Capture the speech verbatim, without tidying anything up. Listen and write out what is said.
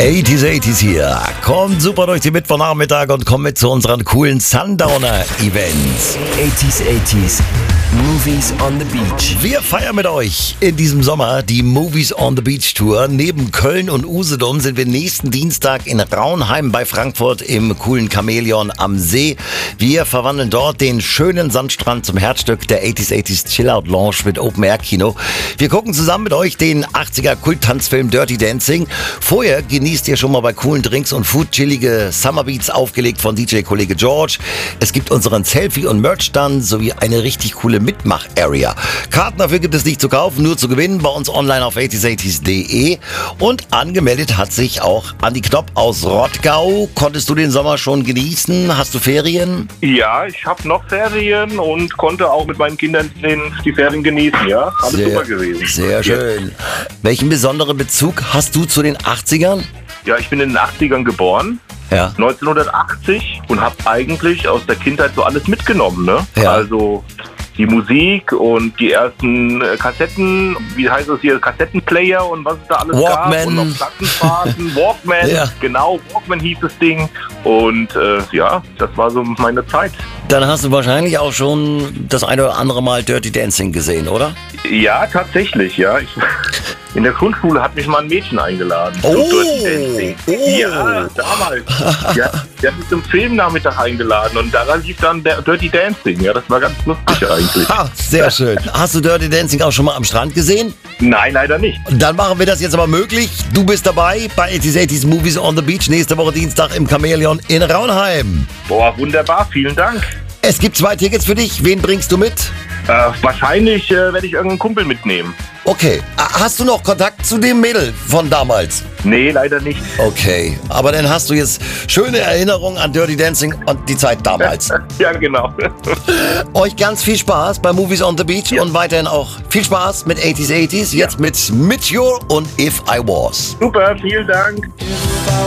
achtziger achtziger hier. Kommt super durch den Mittwochnachmittag und kommt mit zu unseren coolen Sundowner-Events. achtziger achtziger, Movies on the Beach. Wir feiern mit euch in diesem Sommer die Movies on the Beach Tour. Neben Köln und Usedom sind wir nächsten Dienstag in Raunheim bei Frankfurt im coolen Chamäleon am See. Wir verwandeln dort den schönen Sandstrand zum Herzstück der achtziger achtziger Chill-Out Lounge mit Open-Air-Kino. Wir gucken zusammen mit euch den achtziger Kult-Tanzfilm Dirty Dancing. Vorher genießt ihr schon mal bei coolen Drinks und Food chillige Summerbeats aufgelegt von D J-Kollege George. Es gibt unseren Selfie- und Merch-Stand sowie eine richtig coole Mitmach-Area. Karten dafür gibt es nicht zu kaufen, nur zu gewinnen bei uns online auf achtziger achtziger punkt de. Und angemeldet hat sich auch Andi Knopp aus Rottgau. Konntest du den Sommer schon genießen? Hast du Ferien? Ja, ich habe noch Ferien und konnte auch mit meinen Kindern den, die Ferien genießen, ja. Alles Sehr, super gewesen. Sehr schön. Welchen besonderen Bezug hast du zu den achtzigern? Ja, ich bin in den achtzigern geboren. Ja. neunzehnhundertachtzig und habe eigentlich aus der Kindheit so alles mitgenommen, ne? Ja. Also die Musik und die ersten äh, Kassetten, wie heißt es hier, Kassettenplayer und was es da alles Walkman. gab. Und noch Plattenfahrten, Walkman, Ja. genau, Walkman hieß das Ding. Und äh, ja, das war so meine Zeit. Dann hast du wahrscheinlich auch schon das eine oder andere Mal Dirty Dancing gesehen, oder? Ja, tatsächlich, ja. Ich, in der Grundschule hat mich mal ein Mädchen eingeladen. Oh, zum Dirty Dancing. oh. Ja, damals. Ja, der hat mich zum Filmnachmittag eingeladen und daran lief dann der Dirty Dancing. Ja, das war ganz lustig eigentlich. Ha, sehr schön. Hast du Dirty Dancing auch schon mal am Strand gesehen? Nein, leider nicht. Dann machen wir das jetzt aber möglich. Du bist dabei bei achtziger achtziger Movies on the Beach nächste Woche Dienstag im Chamäleon in Raunheim. Boah, wunderbar, vielen Dank. Es gibt zwei Tickets für dich. Wen bringst du mit? Äh, wahrscheinlich äh, werde ich irgendeinen Kumpel mitnehmen. Okay. Hast du noch Kontakt zu dem Mädel von damals? Nee, leider nicht. Okay. Aber dann hast du jetzt schöne Erinnerungen an Dirty Dancing und die Zeit damals. Ja, genau. Euch ganz viel Spaß bei Movies on the Beach Ja. und weiterhin auch viel Spaß mit achtziger achtziger. Jetzt mit Meteor und If I Was. Super, vielen Dank.